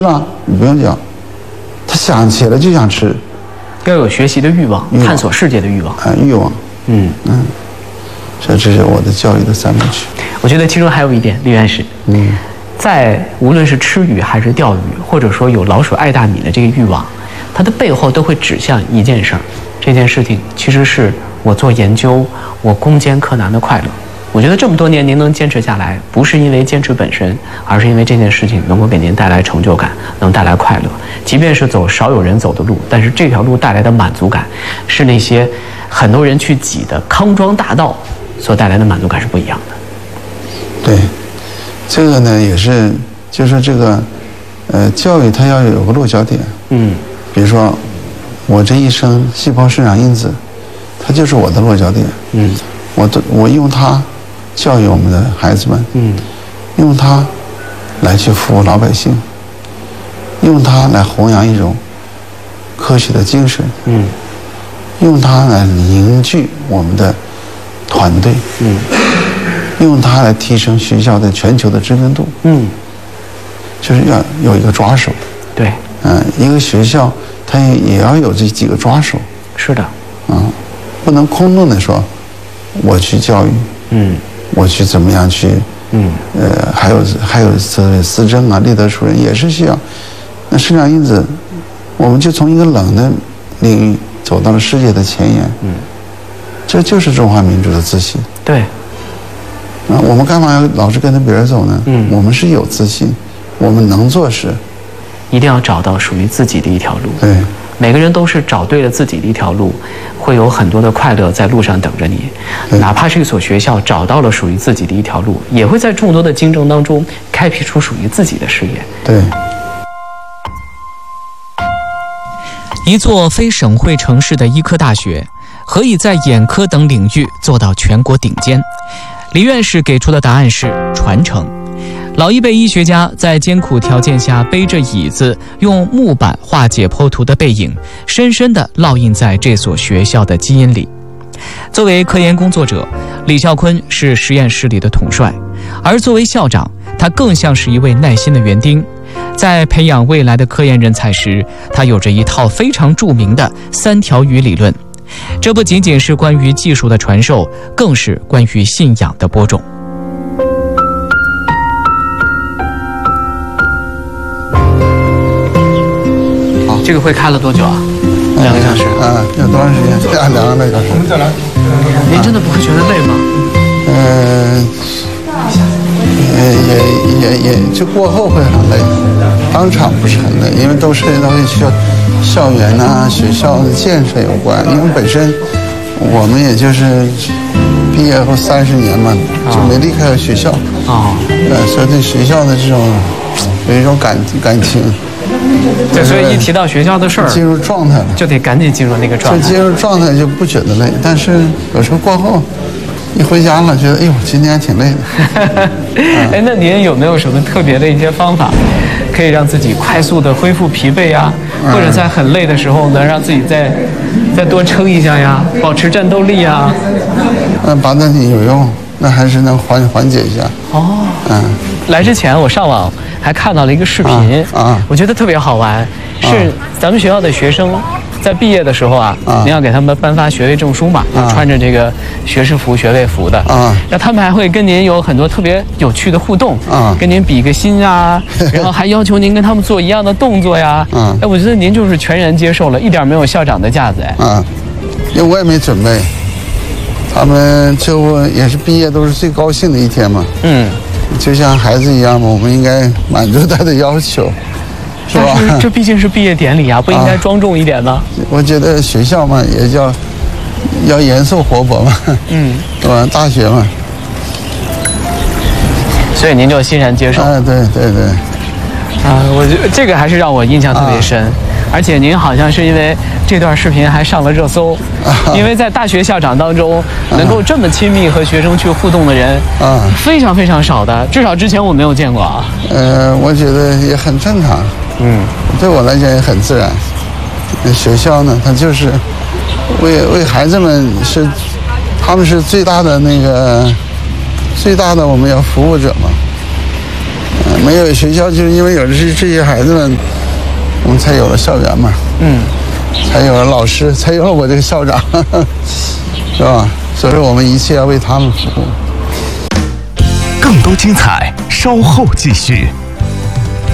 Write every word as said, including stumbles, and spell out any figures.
了你不用教，他想起来就想吃， 要有学习的欲望，欲望探索世界的欲望啊，欲望，嗯嗯，这这是我的教育的三部曲。 我觉得其中还有一点，李院士，嗯，在无论是吃鱼还是钓鱼，或者说有老鼠爱大米的这个欲望，它的背后都会指向一件事儿，这件事情其实是我做研究，我攻坚克难的快乐。我觉得这么多年您能坚持下来，不是因为坚持本身，而是因为这件事情能够给您带来成就感，能带来快乐。即便是走少有人走的路，但是这条路带来的满足感，是那些很多人去挤的康庄大道所带来的满足感是不一样的。 对，这个呢也是，就是这个，呃，教育它要有个落脚点。嗯，比如说，我这一生细胞生长因子，它就是我的落脚点。嗯，我的我用它教育我们的孩子们。嗯，用它来去服务老百姓，用它来弘扬一种科学的精神。嗯，用它来凝聚我们的团队。嗯。用它来提升学校的全球的知名度，嗯，就是要有一个抓手， 对， 嗯，一个学校它也要有这几个抓手， 是的， 啊，不能空洞的说，我去教育，嗯，我去怎么样去，嗯，呃，还有还有思思政啊、立德树人也是需要，那生长因子，我们就从一个冷的领域走到了世界的前沿，嗯，这就是中华民族的自信， 对。 啊，我们干嘛要老是跟着别人走呢？嗯，我们是有自信，我们能做事， 一定要找到属于自己的一条路。 对， 每个人都是找对了自己的一条路，会有很多的快乐在路上等着你。哪怕是一所学校找到了属于自己的一条路，也会在众多的竞争当中开辟出属于自己的事业。 对。 一座非省会城市的医科大学，何以在眼科等领域做到全国顶尖？李院士给出的答案是传承。老一辈医学家在艰苦条件下背着椅子，用木板画解剖图的背影，深深地烙印在这所学校的基因里。作为科研工作者，李孝坤是实验室里的统帅，而作为校长，他更像是一位耐心的园丁。在培养未来的科研人才时，他有着一套非常著名的三条语理论。这不仅仅是关于技术的传授，更是关于信仰的播种。 好，这个会开了多久啊？两个小时。 啊，有多长时间？两两个小时。 您真的不会觉得累吗？ 嗯、呃，也也也也，就过后会很累，当场不是很累，因为都是都跟学校园啊、学校的建设有关。因为本身我们也就是毕业后三十年嘛，就没离开过学校啊，呃，所以对学校的这种有一种感感情。 对，所以一提到学校的事儿， 进入状态了， 就得赶紧进入那个状态。 就进入状态就不觉得累，但是有时候过后。一回家了，觉得哎呦，今天还挺累的。 哎，那您有没有什么特别的一些方法，可以让自己快速的恢复疲惫呀，或者在很累的时候能让自己再再多撑一下呀，保持战斗力呀？ 嗯，拔丹体有用，那还是能缓缓解一下。哦，嗯， 来之前我上网还看到了一个视频啊，啊我觉得特别好玩，是咱们学校的学生。在毕业的时候啊，啊您要给他们颁发学位证书嘛，啊、穿着这个学士服、学位服的啊，那他们还会跟您有很多特别有趣的互动啊，跟您比个心啊，然后还要求您跟他们做一样的动作呀。啊，哎，我觉得您就是全然接受了，一点没有校长的架子哎。 啊，因为我也没准备，他们就也是毕业都是最高兴的一天嘛。嗯，就像孩子一样嘛，我们应该满足他的要求。是吧？ 但是这毕竟是毕业典礼啊，不应该庄重一点吗？啊、 我觉得学校嘛，也叫要严肃活泼嘛，嗯，是吧？大学嘛， 所以您就欣然接受。 哎，对对对。 啊，我觉得这个还是让我印象特别深，啊、而且您好像是因为这段视频还上了热搜，啊、因为在大学校长当中能够这么亲密和学生去互动的人，啊，非常非常少的，至少之前我没有见过啊。 呃，我觉得也很正常。嗯，对我来讲也很自然。学校呢，它就是为为孩子们是，他们是最大的那个最大的我们要服务者嘛。 没有学校，就是因为有这这些孩子们，我们才有了校园嘛，嗯，才有了老师，才有了我这个校长，呵呵，是吧？所以说我们一切要为他们服务。 更多精彩，稍后继续。